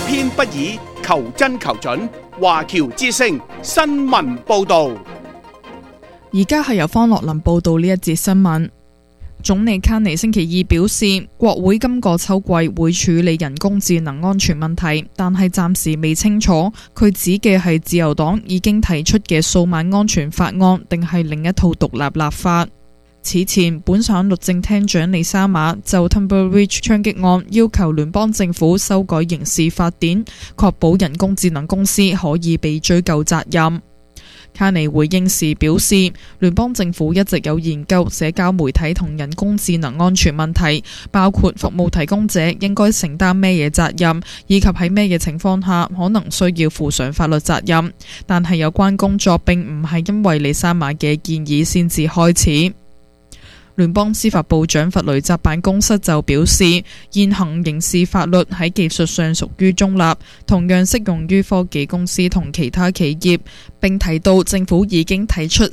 偏不倚，求真求準。華僑之聲新聞報道。 而家係由方樂林報道呢一節新聞。總理卡尼星期二表示，國會今個秋季會處理人工智能安全問題，但係暫時未清楚佢指嘅係自由黨已經提出嘅數碼安全法案，定係另一套獨立立法。此前，本省律政廳長李沙馬就 Tunbridge 槍擊案要求聯邦政府修改刑事法典，確保人工智能公司可以被追究責任。卡尼回應時表示，聯邦政府一直有研究社交媒體同人工智能安全問題，包括服務提供者應該承擔咩嘢責任，以及喺咩嘢情況下可能需要負上法律責任。但係有關工作並唔係因為李沙馬嘅建議先至開始。聯邦司法部長弗雷澤辦公室就表示，現行刑事法律喺技術上屬於中立，同樣適用於科技公司同其他企業，並提到政府已經提出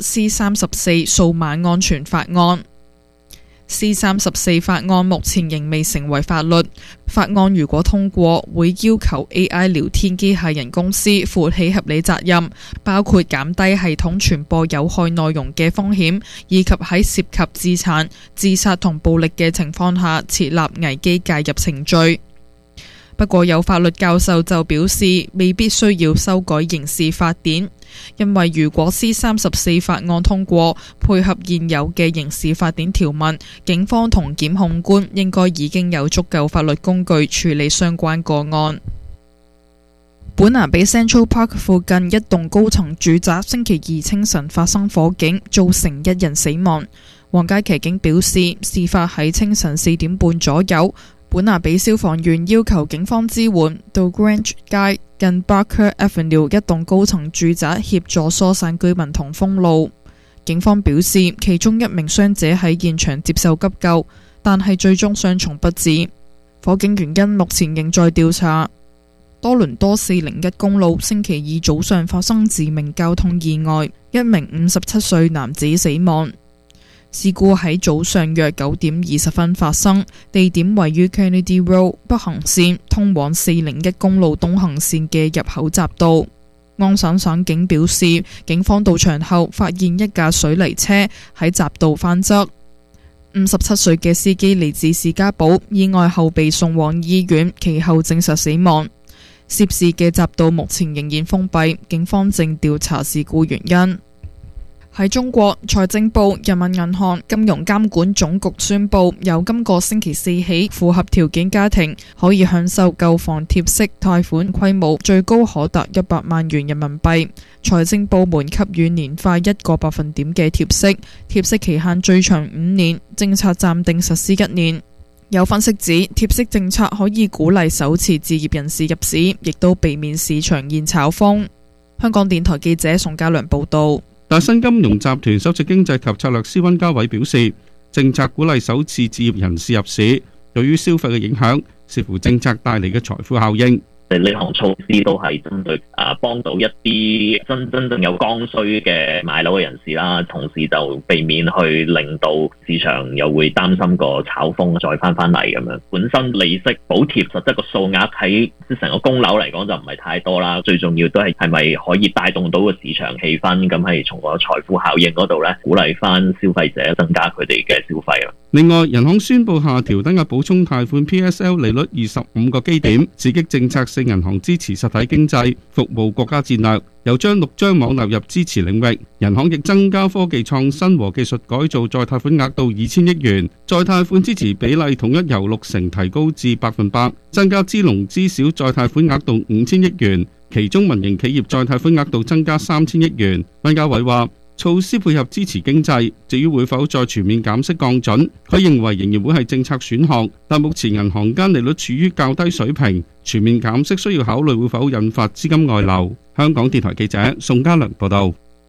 C34 數碼安全法案。C34 法案目前仍未成為法律。法案如果通過，會要求 AI 聊天機械人公司負起合理責任，包括減低系統傳播有害內容嘅風險，以及喺涉及自殘、自殺同暴力嘅情況下設立危機介入程序。不過有法律教授就表示，未必需要修改刑事法典，因為如果 C34 法案通過，配合現有嘅刑事法典條文，警方同檢控官應該已經有足夠法律工具處理相關個案。本拿比 Central Park 附近一棟高層住宅星期二清晨發生火警，造成1人死亡。皇家騎警表示，事發喺清晨4點半左右。本拿比消防員要求警方支援到 Grange 街近 Barker Avenue 一棟高層住宅協助疏散居民同封路。警方表示，其中一名傷者喺現場接受急救，但係最終傷重不治。火警原因目前仍在調查。多倫多401公路星期二早上發生致命交通意外，一名57歲男子死亡。事故喺早上約9點20分發生，地點位於 Kennedy Road 北行線通往401公路東行線嘅入口匝道。安省省警表示，警方到場後發現一架水泥車喺匝道翻側。57歲嘅司機嚟自士嘉堡，意外後被送往醫院，其後證實死亡。涉事嘅匝道目前仍然封閉，警方正調查事故原因。喺中國，財政部、人民銀行、金融監管總局宣布，由今個星期4起，符合條件家庭可以享受購房貼息貸款規模最高可達100萬元人民幣。財政部門給予年化1個百分點嘅貼息，貼息期限最長5年，政策暫定實施1年。有分析指，貼息政策可以鼓勵首次置業人士入市，亦都避免市場現炒風。香港電台記者宋家良報道。 大新金融集團首席經濟及策略師溫家偉表示，政策鼓勵首次置業人士入市，對於消費嘅影響視乎政策帶嚟嘅財富效應。 呢項措施都係針對幫到一啲真正有剛需嘅買樓嘅人士啦，同時就避免去令到市場又會擔心個炒風再翻嚟咁樣。本身利息補貼實質個數額喺成個供樓嚟講就唔係太多啦，最重要都係咪可以帶動到個市場氣氛，咁係從個財富效應嗰度咧鼓勵翻消費者增加佢哋嘅消費啊。 另外，人行宣布下調抵押補充貸款 PSL 利率25個基點，刺激政策性銀行支持實體經濟、服務國家戰略，又將6張網納入支持領域。人行亦增加科技創新和技術改造再貸款額到2000億元，再貸款支持比例統一由60%提高至100%，增加支農支小再貸款額到5000億元，其中民營企業再貸款額度增加3000億元。溫家偉話，措施配合支持經濟，至於會否再全面減息降準，佢認為仍然會係政策選項，但目前銀行間利率處於較低水平，全面減息需要考慮會否引發資金外流。香港電台記者宋家良報道。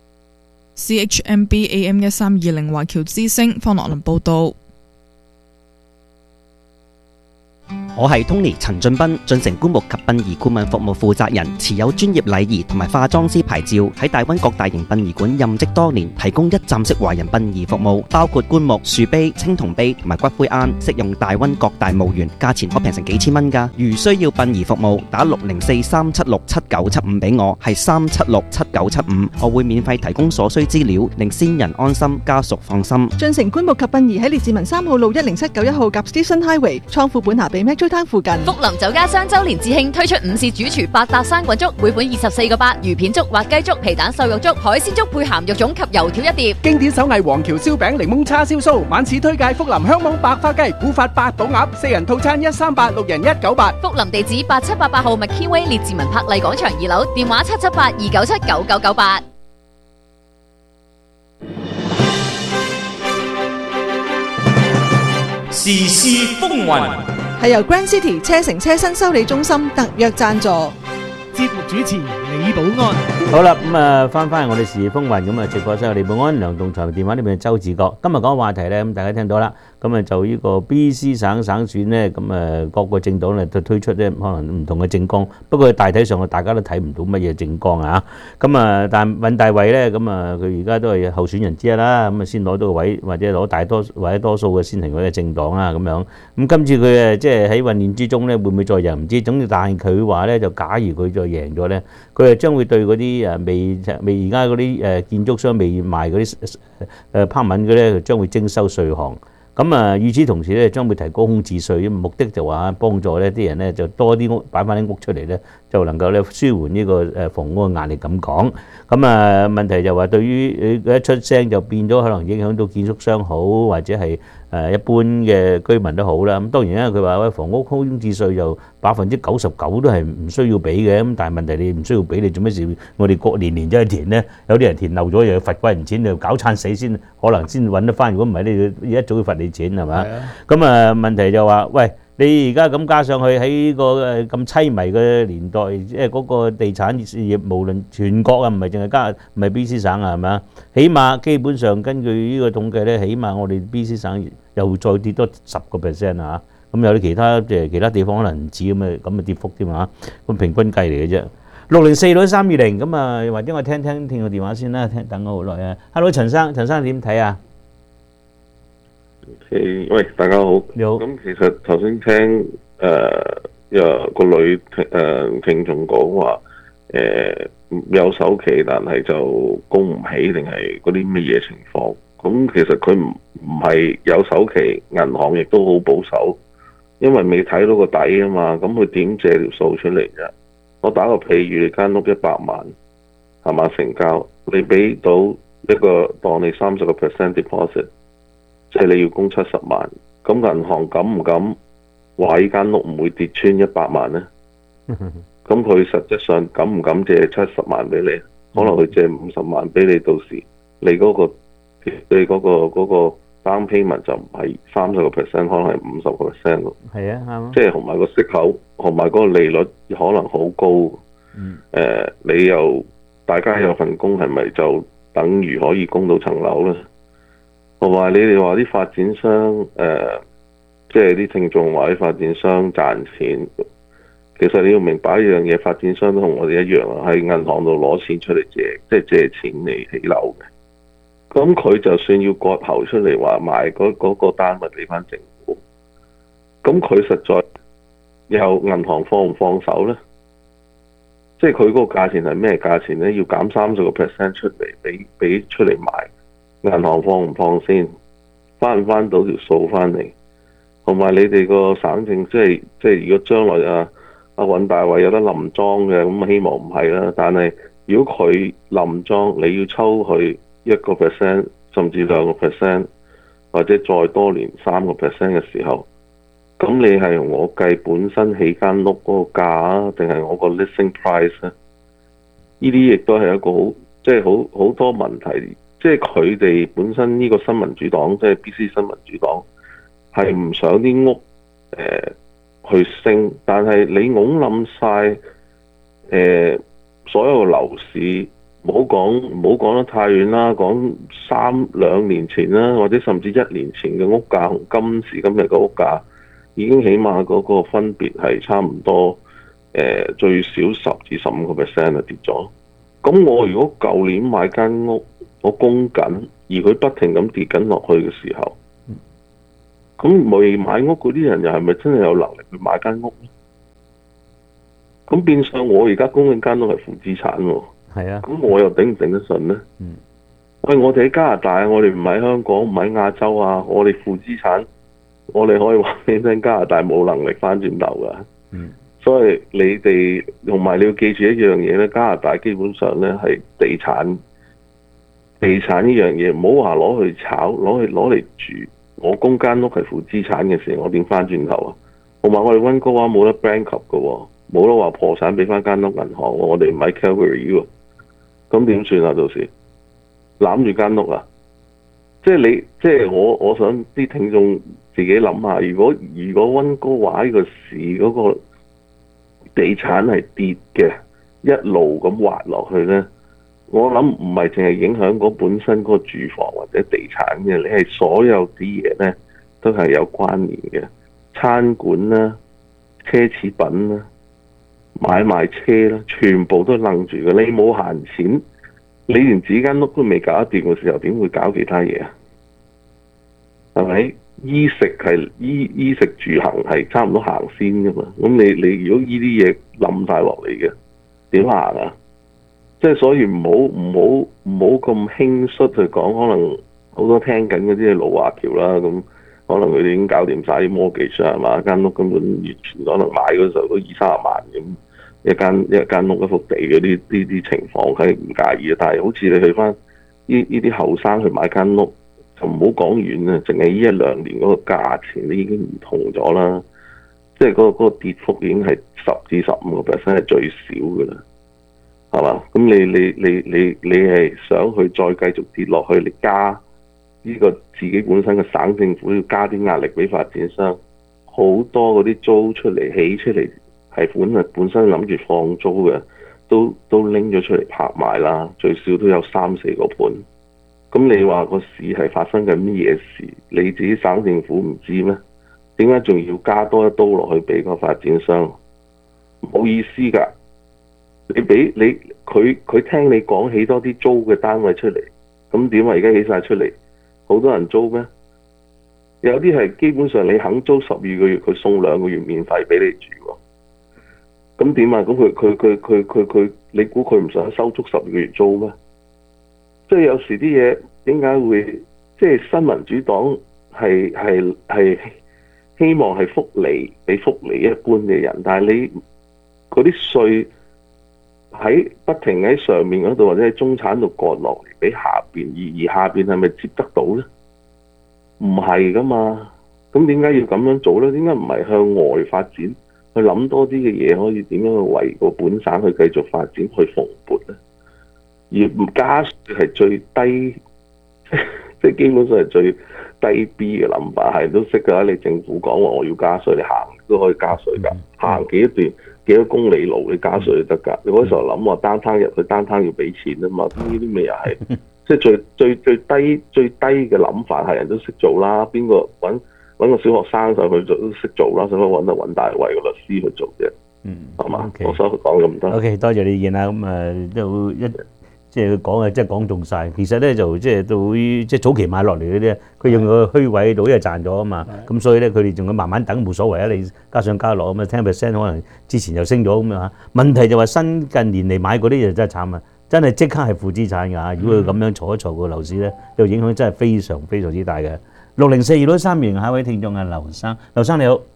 CHMB AM 1320華僑之聲方樂林報道。 我係 Tony 陳俊斌，進城棺木及殯儀顧問服務負責人，持有專業禮儀同埋化妝師牌照，喺大溫各大型殯儀館任職多年，提供一站式華人殯儀服務，包括棺木、樹碑、青銅碑同埋骨灰龕，適用大溫各大墓園，價錢可平成幾千蚊㗎。如需要殯儀服務，打604-376-7975俾我，係376-7975，我會免費提供所需資料，令先人安心，家屬放心。 進城棺木及殯儀喺列治文3號路10791號夾 Stephen Highway，倉庫本下比 Metro Town 附近。 福林酒家雙週年致慶推出午市主廚百搭生滾粥，每款24個8，魚片粥、滑雞粥、皮蛋瘦肉粥、海鮮粥配鹹肉粽及油條一碟。 經典手藝黃橋燒餅、檸檬叉燒酥，晚市推介福林香網白花雞、古法八寶鴨，4人套餐138，6人198。 福林地址8788號 McKeeway 列治文柏麗廣場2樓，電話778-297-9998。 時事風雲係由 Grand City 車城車新修理中心特約贊助。 節目主持李寶安。 好啦，翻返我哋時事風雲咁啊，直播室有李寶安、梁棟才電話呢邊周志國。今日講嘅話題咧，咁大家聽到啦。咁啊就呢個 BC 省選咧，咁各個政黨咧都推出咧可能唔同嘅政綱，不過大體上大家都睇唔到乜嘢政綱啊。咁啊，但尹大偉咧，咁啊佢而家都係候選人之一啦。咁啊先攞到個位，或者攞大多或者多數嘅先成為嘅政黨啦咁樣。咁今次佢即係喺混亂之中咧，會唔會再贏唔知。總之，但係佢話咧，就假如佢再贏咗咧，佢係將會對嗰啲未而家嗰啲建築商未賣嗰啲拋文嘅咧，將會徵收稅項。咁啊，與此同時咧，將會提高空置稅，目的就話幫助呢啲人咧就多啲屋擺翻啲屋出嚟咧，就能夠咧舒緩呢個房屋嘅壓力咁講。咁啊，問題就話對於佢一出聲就變咗，可能影響到建築商好，或者係一般嘅居民都好啦。咁當然啦，佢話喂房屋空置稅就99%都係唔需要俾嘅。咁但係問題你唔需要俾，你做咩事？我哋年年都係填咧，有啲人填漏咗又要罰貴人錢，你又搞慘死先，可能先揾得翻。如果唔係，你一早要罰你錢係嘛？咁啊問題就話喂。你而家咁加上去喺個咁凄迷嘅年代，即係嗰個地產事業，無論全國啊，唔係淨係唔係 BC 省啊，係咪啊？起碼基本上根據呢個統計咧，起碼我哋 BC 省又再跌多10%啊！咁有啲其他地方可能唔止咁嘅跌幅添啊！咁平均計嚟嘅啫。604-320咁啊，或者我聽個電話先啦，等我好耐啊。Hello， 陳生點睇啊？ 喂，大家好。你好。咁其實頭先聽個女聽眾講話，有首期，但係就供唔起，定係嗰啲乜嘢情況？咁其實佢唔係有首期，銀行亦都好保守，因為未睇到個底啊嘛。咁佢點借條數出嚟啫？我打個譬如，你間屋100萬，係嘛成交，你俾到一個當你30% deposit。即係你要供70萬，咁銀行敢唔敢話呢間屋唔會跌穿100萬呢？咁佢實質上敢唔敢借70萬俾你？可能佢借50萬俾你，到時你嗰個 down payment 就唔係30%，可能係50%咯。係啊，啱。即係同埋個息口，同埋嗰個利率可能好高。你又大家有份工，係咪就等於可以供到層樓呢？同埋你哋話啲發展商，即係啲聽眾話啲發展商賺錢，其實你要明白一樣嘢，發展商都同我哋一樣啊，喺銀行度攞錢出嚟借，即係借錢嚟起樓嘅。咁佢就算要割喉出嚟話賣嗰個單位俾翻政府，咁佢實在有銀行放唔放手呢？即係佢嗰個價錢係咩價錢呢？要減30% 出嚟俾出嚟賣。銀行放唔放先，翻唔翻到條數翻嚟？同埋你哋個省政，即係如果將來阿尹大偉有得冧莊嘅，咁希望唔係啦。但係如果佢冧莊，你要抽佢1%，甚至2%，或者再多年3% 嘅時候，咁你係用我計本身起間屋嗰個價啊，定係我個 listing price 咧？呢啲亦都係一個好多問題。即係佢哋本身呢個新民主黨，即係 BC 新民主黨，係唔想啲屋去升，但係你拱冧晒所有樓市，唔好講得太遠啦，講2年前啦，或者甚至1年前嘅屋價同今時今日嘅屋價已經起碼嗰個分別係差唔多最少10至15% 跌咗。咁我如果舊年買間屋，我供緊，而佢不停咁跌緊落去嘅時候，咁未買屋嗰啲人又係咪真係有能力去買間屋咧？咁變相我而家供緊間屋係負資產喎。 係啊。 咁我又頂唔頂得順咧？喂，我哋喺加拿大，我哋唔喺香港，唔喺亞洲啊，我哋負資產，我哋可以話俾你聽，加拿大冇能力翻轉頭噶。所以你哋同埋你要記住一樣嘢咧，加拿大基本上咧係地產呢樣嘢，唔好話攞去炒，攞嚟住。我供間屋係負資產嘅時候，我點翻轉頭啊？同埋我哋溫哥華冇得 bankrupt 嘅喎，冇得話破產俾翻間屋銀行喎，我哋唔喺 Calgary 喎，咁點算啊？到時攬住間屋啊！即係我想啲聽眾自己諗下，如果溫哥華呢個市嗰個地產係跌嘅，一路咁滑落去咧，我諗唔係淨係影響嗰本身嗰個住房或者地產嘅，你係所有啲嘢咧都係有關聯嘅，餐館啦、奢侈品啦、買賣車啦，全部都楞住嘅。你冇閒錢，你連自己間屋都未搞得掂嘅時候，點會搞其他嘢啊？係咪？衣食住行係差唔多行先噶嘛？咁你如果呢啲嘢冧晒落嚟嘅，點行啊？即係所以唔好咁輕率去講，可能好多聽緊嗰啲老華僑啦，咁可能佢哋已經搞掂晒啲mortgage係嘛？間屋根本完全可能買嗰時候都20-30萬咁，一間屋一幅地嘅呢啲情況係唔介意嘅。但係好似你去翻呢啲後生去買間屋，就唔好講遠啦，淨係呢1-2年嗰個價錢都已經唔同咗啦，即係嗰個跌幅已經係10至15% 係最少㗎啦，係嘛？咁你係想去再繼續跌落去，你加呢個自己本身嘅省政府要加啲壓力俾發展商，好多嗰啲租出嚟起出嚟係本身諗住放租嘅，都拎咗出嚟拍賣啦，最少都有3-4個盤。咁你話個市係發生緊乜嘢事？你自己省政府唔知咩？點解仲要加多一刀落去俾個發展商？冇意思㗎！佢聽你講起多啲租嘅單位出嚟，咁點啊？而家起晒出嚟，好多人租咩？有啲係基本上你肯租12個月，佢送2個月免費俾你住喎。咁點啊？咁佢你估佢唔想收足12個月租咩？即係有時啲嘢點解會即係新民主黨係希望係福利俾福利一般嘅人，但係你嗰啲稅喺不停喺上面嗰度或者喺中產度割落嚟俾下邊，而下邊係咪接得到咧？唔係噶嘛，咁點解要咁樣做咧？點解唔係向外發展，去諗多啲嘅嘢，可以點樣去為個本省去繼續發展去蓬勃咧？而唔加稅係最低，即係基本上係最低 B 嘅諗法，係都識㗎。你政府講話我要加稅，你行都可以加稅㗎。行幾多公里路，你加稅就得㗎。你嗰時候諗話單攤入去，單攤要俾錢啊嘛。咁呢啲咪又係即係最低嘅諗法，係人都識做啦。邊個揾個小學生上去做都識做啦，使乜揾大衞個律師去做啫？係嘛？我想講咁多。 OK， 多謝你意見啦。咁都即係佢講嘅，即係講中晒。其實咧就即係到即係早期買落嚟嗰啲，佢用個虛位喺度，因為賺咗啊嘛。咁所以咧，佢哋仲要慢慢等，冇所謂啊。你加上加落咁啊，10% 可能之前又升咗咁啊。問題就話新近年嚟買嗰啲就真係慘啊！真係即刻係負資產㗎。如果佢咁樣嘈一嘈個樓市咧，就影響真係非常非常之大嘅。6042-3名下一位聽眾係劉生，劉生你好，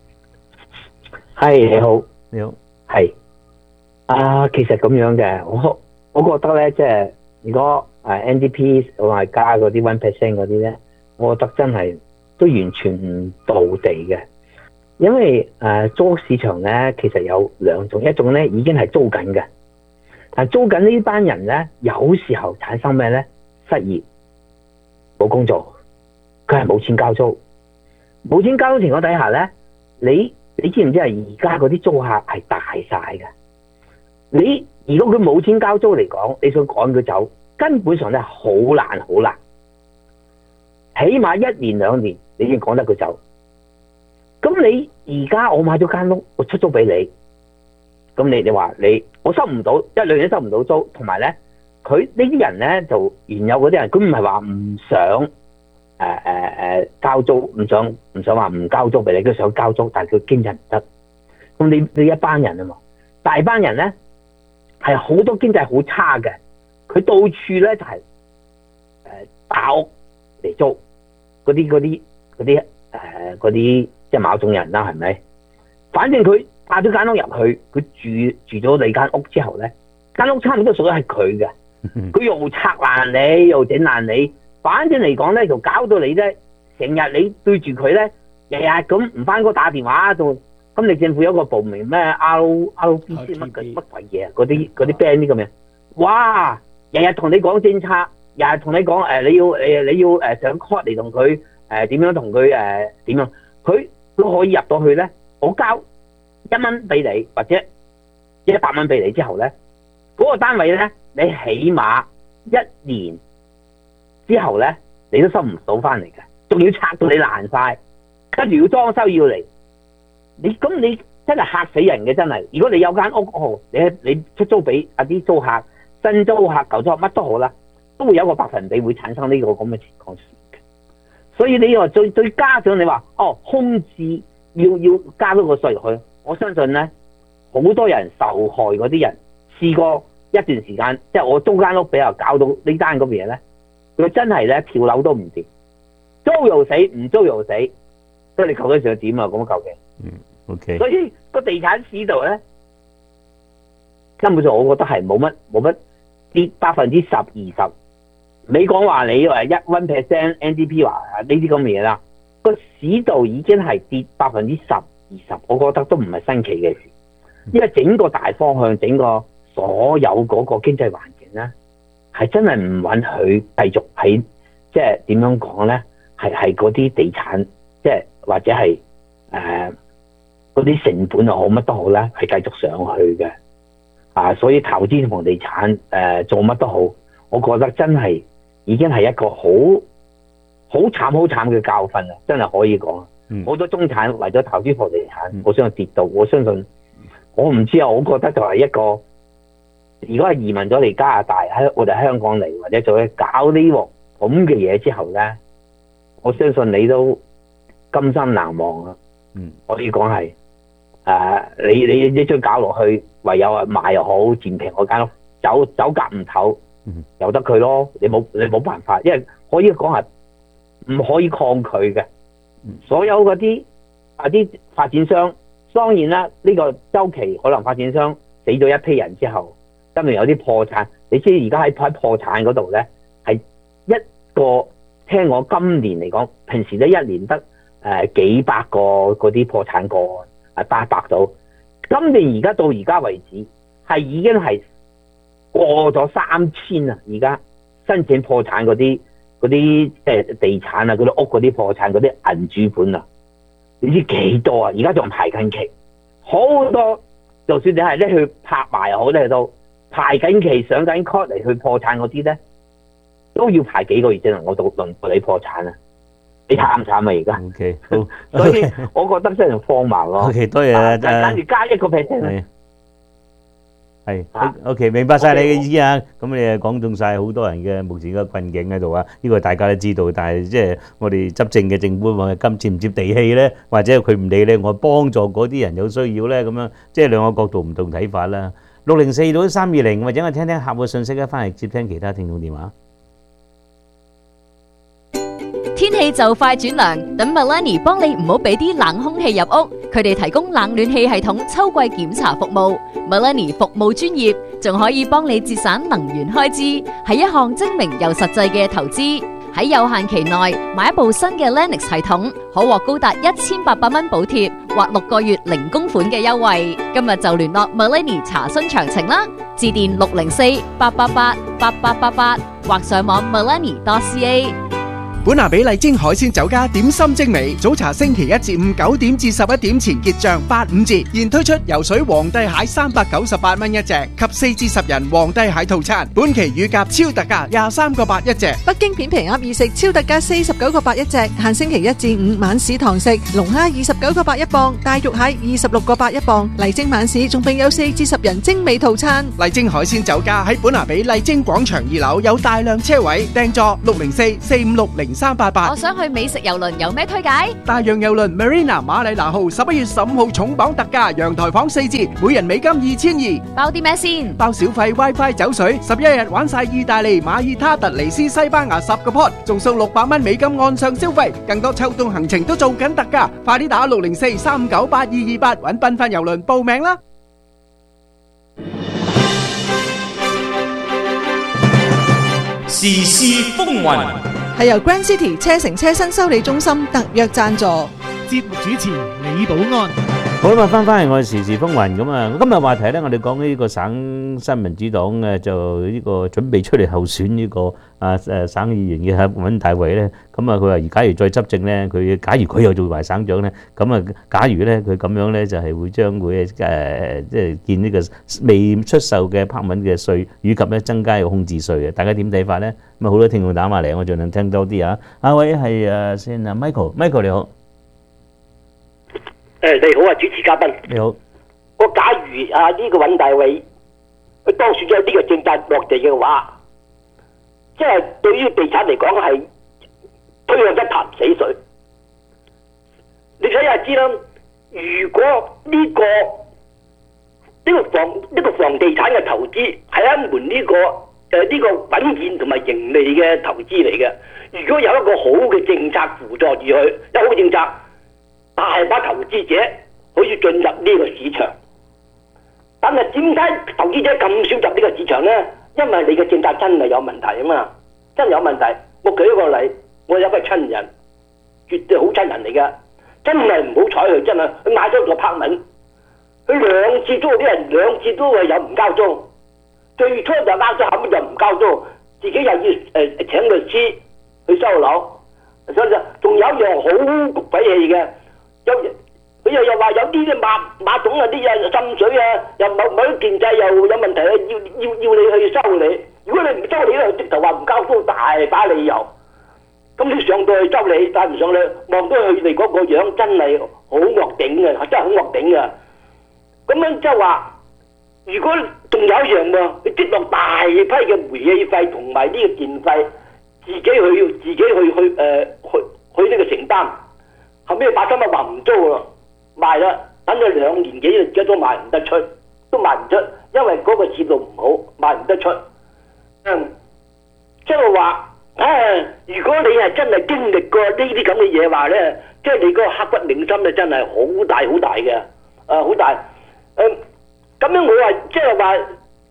係你好， 你好， 係其實咁樣嘅，我覺得咧，即係如果NDP 我係加嗰啲 1% 嗰啲咧，我覺得真係都完全唔到地嘅，因為租屋市場咧其實有兩種，一種咧已經係租緊嘅，但係租緊呢班人咧有時候產生咩咧？失業，冇工作，佢係冇錢交租，冇錢交租情況底下咧，你知唔知係而家嗰啲租客係大晒嘅？如果佢冇錢交租嚟講，你想趕佢走，根本上咧好難，起碼1年2年你已經趕得佢走。 咁你而家我買咗間屋，我出租俾你，咁你話我收唔到一兩年收唔到租，同埋咧佢呢啲人咧就原有嗰啲人，佢唔係話唔想交租，唔想話唔交租俾你，佢想交租，但係佢經濟唔得。咁你一班人啊嘛，大班人咧係好多經濟好差嘅，佢到處咧就係打屋嚟租，嗰啲即係某種人啦，係咪？反正佢帶咗間屋入去，佢住咗你間屋之後咧，間屋差唔多屬於係佢嘅，佢又拆爛你，又整爛你，反正嚟講咧就搞到你咧，成日你對住佢咧，日日咁唔翻工打電話就。咁你政府有個部門咩 RBC 乜鬼嘢啊？嗰啲 band 啲咁嘅，哇！日日同你講政策，日日同你講你要上 court 嚟同佢點樣同佢點樣，佢都可以入到去咧。我交1蚊俾你或者100蚊俾你之後咧，嗰個單位咧你起碼1年之後咧你都收唔到翻嚟嘅，仲要拆到你爛晒，跟住要裝修要嚟。你真係嚇死人嘅，真係。如果你有間屋你出租俾啲租客、新租客、舊租客乜都好啦，都會有一個百分比會產生呢個咁嘅情況嘅。所以你話再加上你話空置要加多個稅入去，我相信咧好多人受害嗰啲人試過一段時間，即係我租間屋俾人搞到呢單咁嘅嘢咧，佢真係咧跳樓都唔掂，租又死，唔租又死，即係你究竟想點啊？咁究竟 ？OK， 所以個地產市道咧，根本上我覺得係冇乜跌10%、20%。你講話你話1% NDP 話呢啲咁嘅嘢啦，個市道已經係跌10%、20%，我覺得都唔係新奇嘅事，因為整個大方向、整個所有嗰個經濟環境咧，係真係唔允許繼續喺即係點樣講咧，係嗰啲地產即係或者係嗰啲成本又好乜都好咧，係繼續上去嘅所以投資房地產做乜都好，我覺得真係已經係一個好慘嘅教訓啦，真係可以講。好多中產為咗投資房地產，我相信跌到，我相信我唔知啊，我覺得就係一個，如果係移民咗嚟加拿大喺我哋香港嚟，或者做搞呢鑊咁嘅嘢之後咧，我相信你都甘心難忘啊。可以講係你將搞落去，唯有賣又好，佔平嗰間屋走夾唔唞，由得佢咯。你冇辦法，因為可以講係唔可以抗拒嘅。所有嗰啲發展商，當然啦，呢個週期可能發展商死咗一批人之後，跟住有啲破產。你知而家喺破產嗰度咧，係一個聽我今年嚟講，平時咧一年得幾百個嗰啲破產個案，800到。今年而家到而家為止，係已經係過咗3000啊！而家申請破產嗰啲地產啊，嗰啲屋嗰啲破產嗰啲銀主盤啊，你知幾多啊？而家仲排緊期，好多就算你係咧去拍賣又好咧，都排緊期上緊 court 嚟去破產嗰啲咧，都要排幾個月先能夠輪到你破產啊！你慘唔慘啊？而家 OK 好， 所以我覺得真係荒謬咯。 OK 多謝跟住加1%。 係 OK 明白晒你嘅意思啊！咁你講中晒好多人嘅目前嘅困境喺度啊！呢個大家都知道，但係即係我哋執政嘅政府話今接唔接地氣咧，或者佢唔理咧，我幫助嗰啲人有需要咧，咁樣即係兩個角度唔同睇法啦。604到320，或者我聽聽客戶信息咧，翻嚟接聽其他聽眾電話。 天氣就快轉涼，等 Melanie 幫你唔好俾啲冷空氣入屋。佢哋提供冷暖氣系統秋季檢查服務。Melanie 服務專業，仲可以幫你節省能源開支，係一項精明又實際嘅投資。喺有限期內買一部新嘅 Lennox 系統，可獲高達1800蚊補貼或6個月零供款嘅優惠。今日就聯絡 Melanie 查詢詳情啦，致電604-888-8888或上網 melanie.ca。 本拿比麗晶海鮮酒家點心精美，早茶星期一至五9點至11點前結賬85折，現推出游水皇帝蟹398蚊一隻及4至10人皇帝蟹套餐，本期乳鴿超特價23個8一隻。 北京片皮鴨二食超特價49個8一隻，限星期一至五晚市堂食。龍蝦29個8一磅，大肉蟹26個8一磅。麗晶晚市仲並有4至10人精美套餐。 麗晶海鮮酒家喺本拿比麗晶廣場2樓有大量車位，訂座604-456-0388。 我想去美食郵輪，有咩推介？ 大洋郵輪 Marina 馬里拿號11月15號重磅特價，陽台房4折，每人美金2200。 包啲咩先？ 包小費 WiFi 酒水，11日玩晒意大利、馬爾他、突尼斯、西班牙10個 pot， 仲送600蚊美金按上消費，更多秋冬行程都做緊特價，快啲打604-359-8228揾繽紛郵輪報名啦！ 時事風雲係由 Grand City 車城車新修理中心特約贊助， 節目主持李寶安。 好啦，翻嚟我哋時事風雲咁啊！今日話題咧，我哋講呢個省新民主黨嘅就呢個準備出嚟候選呢個省議員嘅尹大維咧，咁啊佢話假如再執政咧，假如佢又做埋省長咧，咁啊假如咧佢咁樣咧就係會將會即係見呢個未出售嘅拍品嘅稅，以及咧增加個空置稅嘅，大家點睇法咧？咁啊好多聽眾打埋嚟，我盡量聽多啲啊！阿位係先啊 Michael 你好。 你好啊，主持嘉賓。 你好。 我假如呢個尹大維佢當選咗呢個政策落地嘅話，即係對於地產嚟講係推向一潭死水。你睇下知啦，如果呢個房地產嘅投資係一門呢個穩健同埋盈利嘅投資嚟嘅，如果有一個好嘅政策輔助住佢，有好政策。大把投資者可以進入呢個市場，但係點解投資者咁少入呢個市場呢？因為你嘅政策真係有問題啊嘛，真係有問題。我舉一個例，我有個親人，絕對好親人嚟㗎，真係唔好彩佢，真係佢買咗個拍文，佢兩次租，啲人兩次都係有唔交租，最初就呃咗，後尾就唔交租，自己又要請律師去收樓，所以仲有一樣好鬼氣嘅。佢又話有啲嘅馬桶啊，啲嘢滲水啊，又某啲建制又有問題啊，要你去修理。如果你唔修理咧，直頭話唔交租，大把理由。咁你上到去修理，帶唔上去，望到佢哋嗰個樣真係好惡頂嘅，真係好惡頂嘅。咁樣即係話，如果仲有一樣喎，你積落大批嘅煤氣費同埋呢個電費，自己去呢個承擔。後尾把心話唔租咯，賣啦，等咗2年幾，而家都賣唔得出，因為嗰個市道唔好，賣唔得出。即係話，如果你係真係經歷過呢啲咁嘅嘢話咧，即係你嗰個刻骨銘心咧，真係好大嘅，好大。咁樣我話即係話，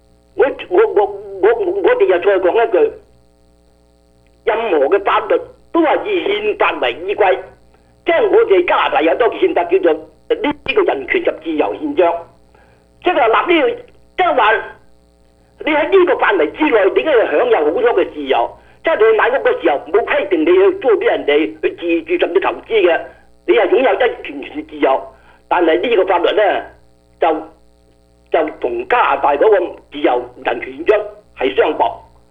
我哋又再講一句，任何嘅法律都係以憲法為依歸。即係我哋加拿大有多個憲法叫做呢個人權及自由憲章，即係話立呢個，即係話你喺呢個範圍之內，點解要享有好多嘅自由？即係你去買屋嘅時候冇規定你去租俾人哋去自住甚至投資嘅，你係擁有一完全自由。但係呢個法律咧就同加拿大嗰個自由人權憲章係相駁，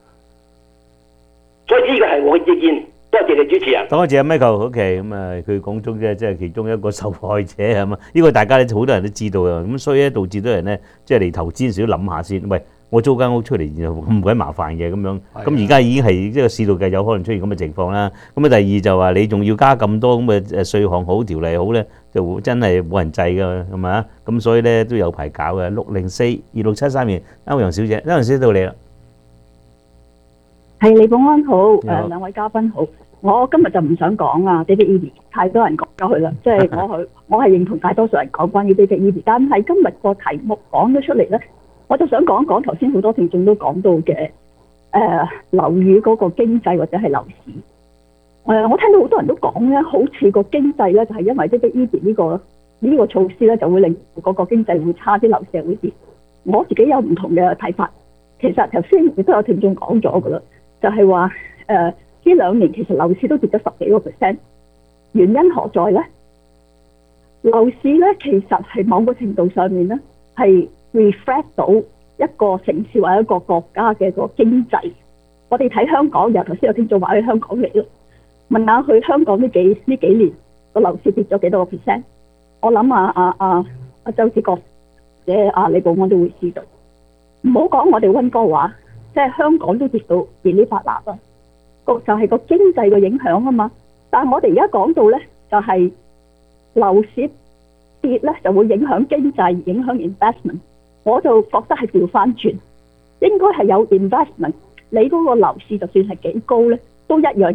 所以呢個係我嘅意見。多謝你主持人。 多謝 Michael。OK， 咁啊，佢講中即係其中一個受害者係嘛？呢個大家咧好多人都知道啊。咁所以咧導致到人咧即係嚟投資時都諗下先。喂，我租間屋出嚟然後咁鬼麻煩嘅咁樣。咁而家已經係即係市道嘅有可能出現咁嘅情況啦。咁啊，第二就話你仲要加咁多咁嘅稅項好條例好咧，就真係冇人制㗎，係咪啊？咁所以咧都有排搞嘅。604-2673歐陽小姐，歐陽小姐到你啦。 係李保安好，兩位嘉賓好。我今日就唔想講啊 David Eby， 太多人講咗佢啦。即係我係認同大多數人講關於 David Eby， 但係今日個題目講咗出嚟咧，我就想講講頭先好多聽眾都講到嘅樓宇嗰個經濟或者係樓市。我聽到好多人都講咧，好似個經濟咧就係因為 David Eby 呢個措施咧，就會令嗰個經濟會差啲，樓市會跌。我自己有唔同嘅睇法。其實頭先亦都有聽眾講咗噶啦，就係話 2年其實樓市都跌咗10幾個 percent， 原因何在呢？樓市咧其實係某個程度上面咧係 reflect 到一個城市或者一個國家嘅個經濟。我哋睇香港，由頭先有聽眾話去香港嚟咯，問下去香港呢幾年個樓市跌咗幾多個 percent？ 我諗周子國或者李保安都會知道。唔好講我哋溫哥華，即係香港都跌到噼里啪啦啦，就係個經濟嘅影響啊嘛。但係我哋而家講到咧，就係樓市跌咧就會影響經濟，影響 investment。我就覺得係調翻轉，應該係有 investment。你嗰個樓市就算係幾高咧，都一樣